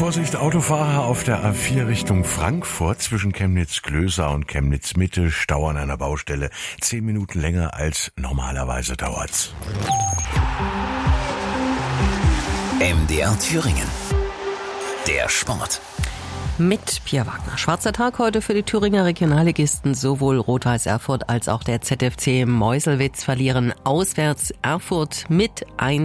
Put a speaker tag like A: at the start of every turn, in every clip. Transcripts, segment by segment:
A: Vorsicht, Autofahrer auf der A4 Richtung Frankfurt zwischen Chemnitz-Glösa und Chemnitz-Mitte. Stau an einer Baustelle. 10 Minuten länger als normalerweise dauert's.
B: MDR Thüringen. Der Sport.
C: Mit Pia Wagner. Schwarzer Tag heute für die Thüringer Regionalligisten. Sowohl Rot-Weiß Erfurt als auch der ZFC Meuselwitz verlieren auswärts. Erfurt mit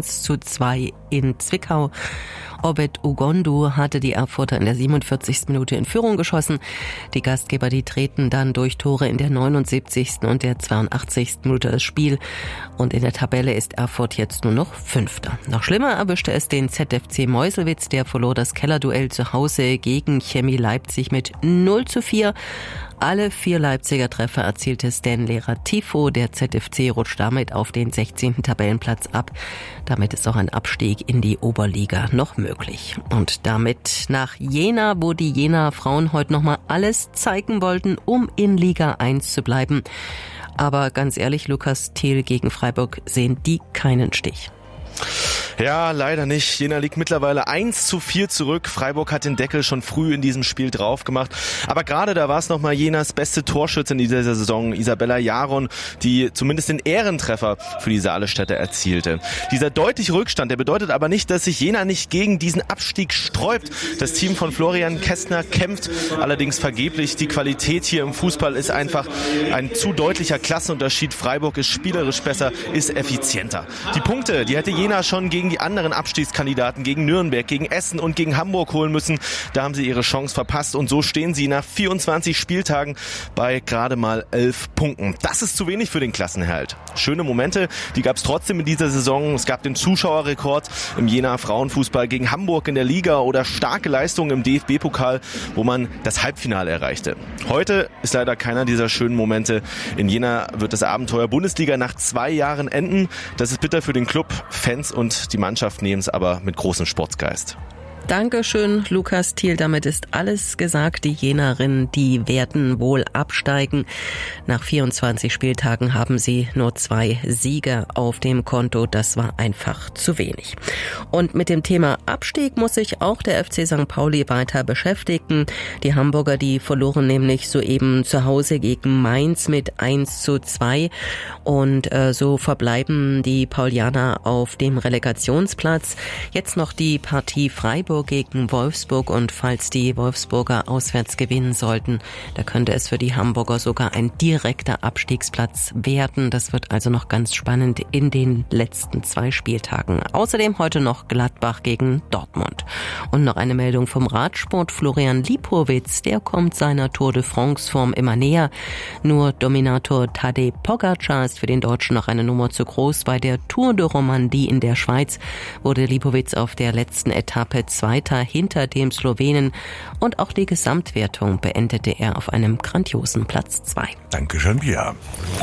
C: 1:2 in Zwickau. Obed Ugondu hatte die Erfurter in der 47. Minute in Führung geschossen. Die Gastgeber, die treten dann durch Tore in der 79. und der 82. Minute das Spiel. Und in der Tabelle ist Erfurt jetzt nur noch Fünfter. Noch schlimmer erwischte es den ZFC Meuselwitz. Der verlor das Kellerduell zu Hause gegen Chemie Leipzig mit 0:4. Alle 4 Leipziger Treffer erzielte Stanley Ratifo. Der ZFC rutscht damit auf den 16. Tabellenplatz ab. Damit ist auch ein Abstieg in die Oberliga noch möglich. Und damit nach Jena, wo die Jenaer Frauen heute nochmal alles zeigen wollten, um in Liga 1 zu bleiben. Aber ganz ehrlich, Lukas Thiel gegen Freiburg sehen die keinen Stich.
D: Ja, leider nicht. Jena liegt mittlerweile 1:4 zurück. Freiburg hat den Deckel schon früh in diesem Spiel drauf gemacht. Aber gerade da war es nochmal Jenas beste Torschützin in dieser Saison, Isabella Jaron, die zumindest den Ehrentreffer für die Saalestädter erzielte. Dieser deutliche Rückstand, der bedeutet aber nicht, dass sich Jena nicht gegen diesen Abstieg sträubt. Das Team von Florian Kästner kämpft allerdings vergeblich. Die Qualität hier im Fußball ist einfach ein zu deutlicher Klassenunterschied. Freiburg ist spielerisch besser, ist effizienter. Die Punkte, die hätte Jena schon gegen die anderen Abstiegskandidaten, gegen Nürnberg, gegen Essen und gegen Hamburg holen müssen. Da haben sie ihre Chance verpasst und so stehen sie nach 24 Spieltagen bei gerade mal 11 Punkten. Das ist zu wenig für den Klassenerhalt. Schöne Momente, die gab es trotzdem in dieser Saison. Es gab den Zuschauerrekord im Jena Frauenfußball gegen Hamburg in der Liga oder starke Leistungen im DFB-Pokal, wo man das Halbfinale erreichte. Heute ist leider keiner dieser schönen Momente. In Jena wird das Abenteuer Bundesliga nach 2 Jahren enden. Das ist bitter für den Club, Fans und die Mannschaft nehmen es aber mit großem Sportsgeist.
C: Dankeschön, Lukas Thiel. Damit ist alles gesagt. Die Jenerinnen, die werden wohl absteigen. Nach 24 Spieltagen haben sie nur 2 Siege auf dem Konto. Das war einfach zu wenig. Und mit dem Thema Abstieg muss sich auch der FC St. Pauli weiter beschäftigen. Die Hamburger, die verloren nämlich soeben zu Hause gegen Mainz mit 1:2. Und so verbleiben die Paulianer auf dem Relegationsplatz. Jetzt noch die Partie Freiburg gegen Wolfsburg und falls die Wolfsburger auswärts gewinnen sollten, da könnte es für die Hamburger sogar ein direkter Abstiegsplatz werden. Das wird also noch ganz spannend in den letzten 2 Spieltagen. Außerdem heute noch Gladbach gegen Dortmund. Und noch eine Meldung vom Radsport. Florian Lipowitz, der kommt seiner Tour de France Form immer näher. Nur Dominator Tadej Pogačar ist für den Deutschen noch eine Nummer zu groß. Bei der Tour de Romandie in der Schweiz wurde Lipowitz auf der letzten Etappe Zweiter hinter dem Slowenen und auch die Gesamtwertung beendete er auf einem grandiosen Platz 2.
A: Dankeschön, Pia.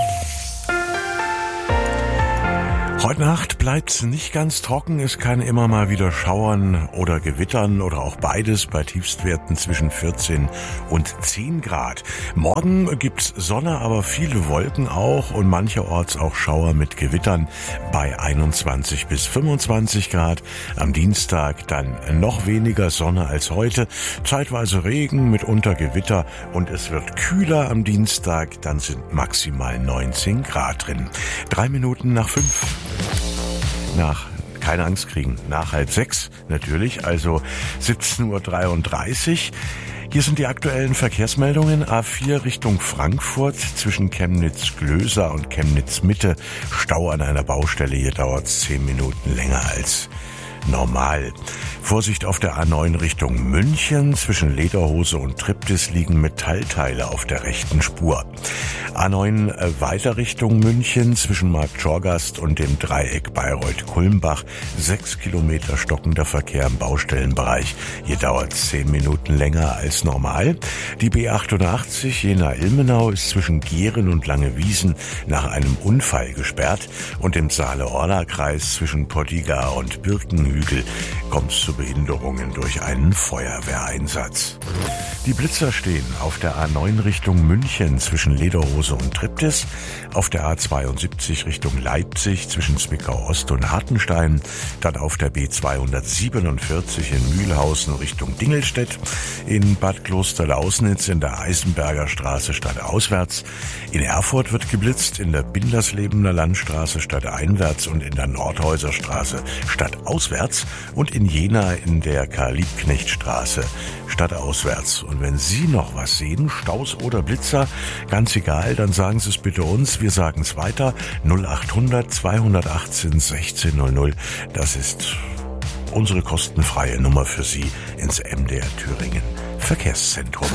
A: Heute Nacht bleibt's nicht ganz trocken. Es kann immer mal wieder schauern oder gewittern oder auch beides bei Tiefstwerten zwischen 14 und 10 Grad. Morgen gibt's Sonne, aber viele Wolken auch und mancherorts auch Schauer mit Gewittern bei 21 bis 25 Grad. Am Dienstag dann noch weniger Sonne als heute. Zeitweise Regen, mitunter Gewitter und es wird kühler am Dienstag. Dann sind maximal 19 Grad drin. 3 Minuten nach 5. Keine Angst kriegen, nach 5:30 natürlich, also 17:33 Uhr. Hier sind die aktuellen Verkehrsmeldungen. A4 Richtung Frankfurt zwischen Chemnitz-Glösa und Chemnitz-Mitte. Stau an einer Baustelle, hier dauert es 10 Minuten länger als normal. Vorsicht auf der A9 Richtung München. Zwischen Lederhose und Triptis liegen Metallteile auf der rechten Spur. A9 weiter Richtung München. Zwischen Marktschorgast und dem Dreieck Bayreuth-Kulmbach. 6 Kilometer stockender Verkehr im Baustellenbereich. Hier dauert es 10 Minuten länger als normal. Die B88 Jena-Ilmenau ist zwischen Gehren und Langewiesen nach einem Unfall gesperrt. Und im Saale-Orla-Kreis zwischen Pottiga und Birkenhügel kommt es zu zu Behinderungen durch einen Feuerwehreinsatz. Die Blitzer stehen auf der A9 Richtung München zwischen Lederhose und Triptis, auf der A72 Richtung Leipzig zwischen Zwickau Ost und Hartenstein, dann auf der B247 in Mühlhausen Richtung Dingelstedt, in Bad Klosterlausnitz in der Eisenberger Straße stadtauswärts, in Erfurt wird geblitzt, in der Binderslebener Landstraße stadteinwärts und in der Nordhäuser Straße stadtauswärts und in Jena in der Karl-Liebknecht-Straße stadtauswärts. Und wenn Sie noch was sehen, Staus oder Blitzer, ganz egal, dann sagen Sie es bitte uns. Wir sagen es weiter. 0800 218 1600. Das ist unsere kostenfreie Nummer für Sie ins MDR Thüringen Verkehrszentrum.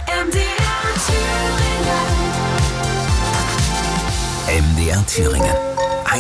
B: MDR Thüringen.